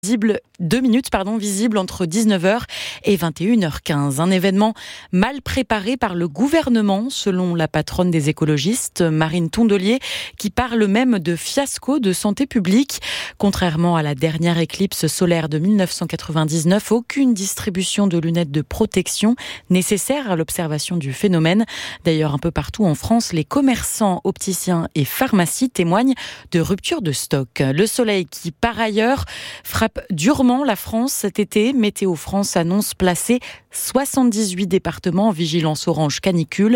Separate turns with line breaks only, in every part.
visible entre 19h et 21h15. Un événement mal préparé par le gouvernement, selon la patronne des écologistes, Marine Tondelier, qui parle même de fiasco de santé publique. Contrairement à la dernière éclipse solaire de 1999, aucune distribution de lunettes de protection nécessaire à l'observation du phénomène. D'ailleurs, un peu partout en France, les commerçants, opticiens et pharmacies témoignent de rupture de stock. Le soleil qui, par ailleurs, frappe durement la France cet été. Météo France annonce placer 78 départements en vigilance orange canicule,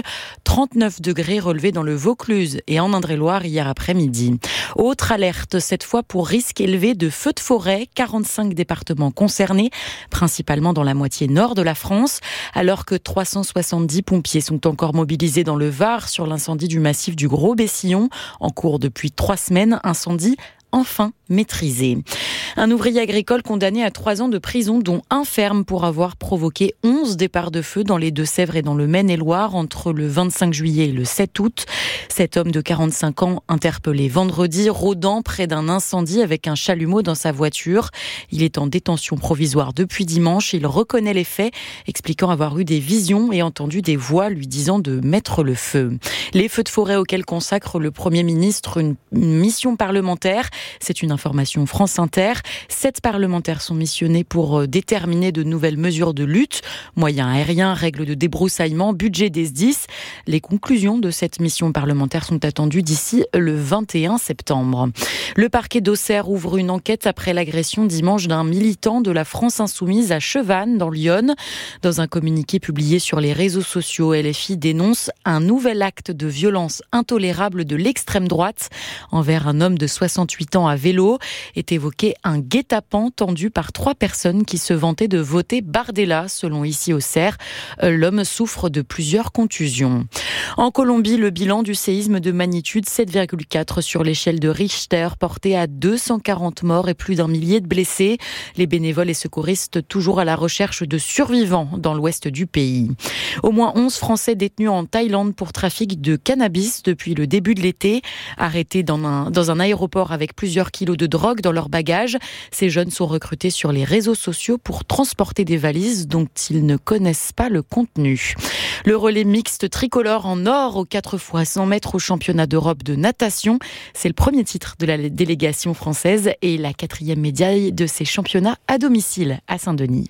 39 degrés relevés dans le Vaucluse et en Indre-et-Loire hier après-midi. Autre alerte, cette fois pour risque élevé de feux de forêt, 45 départements concernés, principalement dans la moitié nord de la France, alors que 370 pompiers sont encore mobilisés dans le Var sur l'incendie du massif du Gros-Bessillon, en cours depuis 3 semaines, incendie enfin maîtrisé. Un ouvrier agricole condamné à 3 ans de prison, dont un ferme pour avoir provoqué 11 départs de feu dans les Deux-Sèvres et dans le Maine-et-Loire entre le 25 juillet et le 7 août. Cet homme de 45 ans, interpellé vendredi, rôdant près d'un incendie avec un chalumeau dans sa voiture. Il est en détention provisoire depuis dimanche. Il reconnaît les faits, expliquant avoir eu des visions et entendu des voix lui disant de mettre le feu. Les feux de forêt auxquels consacre le Premier ministre une mission parlementaire. C'est une information France Inter. 7 parlementaires sont missionnés pour déterminer de nouvelles mesures de lutte, moyens aériens, règles de débroussaillement, budget des SDIS. Les conclusions de cette mission parlementaire sont attendues d'ici le 21 septembre. Le parquet d'Auxerre ouvre une enquête après l'agression dimanche d'un militant de la France Insoumise à Chevannes, dans l'Yonne. Dans un communiqué publié sur les réseaux sociaux, LFI dénonce un nouvel acte de violence intolérable de l'extrême droite envers un homme de 68 ans à vélo. Est évoqué un guet-apens tendu par 3 personnes qui se vantaient de voter Bardella, selon ici Auxerre. L'homme souffre de plusieurs contusions. En Colombie, le bilan du séisme de magnitude 7,4 sur l'échelle de Richter porté à 240 morts et plus d'1 millier de blessés. Les bénévoles et secouristes toujours à la recherche de survivants dans l'ouest du pays. Au moins 11 Français détenus en Thaïlande pour trafic de cannabis depuis le début de l'été. Arrêtés dans un aéroport avec plusieurs kilos de drogue dans leurs bagages. Ces jeunes sont recrutés sur les réseaux sociaux pour transporter des valises dont ils ne connaissent pas le contenu. Le relais mixte tricolore en or aux 4 x 100 mètres au championnat d'Europe de natation. C'est le premier titre de la délégation française et la 4e médaille de ces championnats à domicile à Saint-Denis.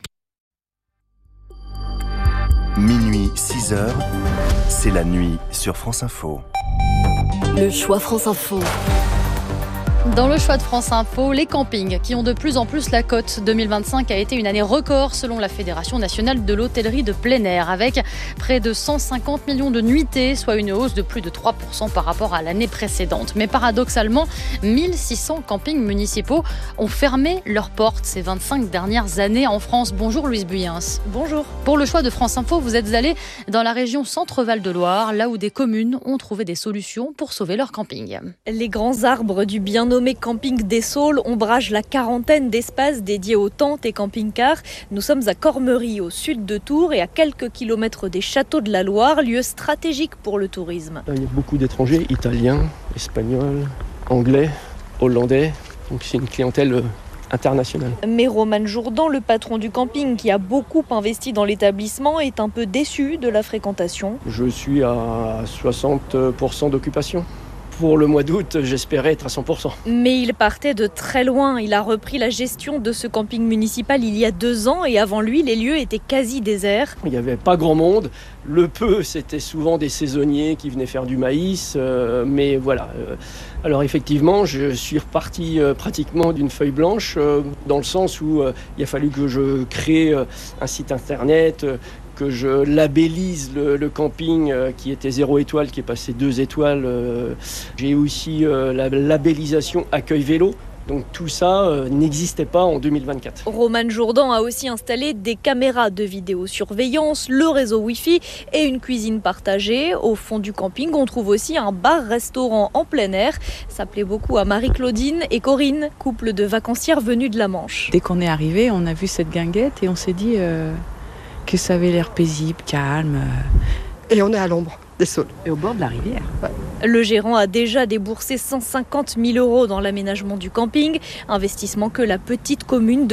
Minuit 6h, c'est la nuit sur France Info.
Le choix France Info.
Dans le choix de France Info, les campings qui ont de plus en plus la cote. 2025 a été une année record selon la Fédération nationale de l'hôtellerie de plein air, avec près de 150 millions de nuitées, soit une hausse de plus de 3% par rapport à l'année précédente. Mais paradoxalement, 1600 campings municipaux ont fermé leurs portes ces 25 dernières années en France. Bonjour Louise Buyens.
Bonjour.
Pour le choix de France Info, vous êtes allée dans la région Centre-Val de Loire, là où des communes ont trouvé des solutions pour sauver leur camping.
Les grands arbres du bien nommé Camping des Saules ombrage la quarantaine d'espaces dédiés aux tentes et camping-cars. Nous sommes à Cormery, au sud de Tours et à quelques kilomètres des châteaux de la Loire, lieu stratégique pour le tourisme.
Il y a beaucoup d'étrangers, italiens, espagnols, anglais, hollandais. Donc c'est une clientèle internationale.
Mais Roman Jourdan, le patron du camping qui a beaucoup investi dans l'établissement, est un peu déçu de la fréquentation.
Je suis à 60% d'occupation. Pour le mois d'août, j'espérais être à 100%.
Mais il partait de très loin. Il a repris la gestion de ce camping municipal il y a 2 ans et avant lui, les lieux étaient quasi déserts.
Il n'y avait pas grand monde. Le peu, c'était souvent des saisonniers qui venaient faire du maïs. Mais voilà. Alors effectivement, je suis reparti pratiquement d'une feuille blanche dans le sens où il a fallu que je crée un site internet, que je labellise le camping qui était 0 étoile, qui est passé 2 étoiles. J'ai aussi la labellisation accueil vélo. Donc tout ça n'existait pas en 2024.
Roman Jourdan a aussi installé des caméras de vidéosurveillance, le réseau Wi-Fi et une cuisine partagée. Au fond du camping, on trouve aussi un bar-restaurant en plein air. Ça plaît beaucoup à Marie-Claudine et Corinne, couple de vacancières venus de la Manche.
Dès qu'on est arrivé, on a vu cette guinguette et on s'est dit que ça avait l'air paisible, calme.
Et on est à l'ombre des Saules.
Et au bord de la rivière.
Ouais.
Le gérant a déjà déboursé 150 000 € dans l'aménagement du camping, investissement que la petite commune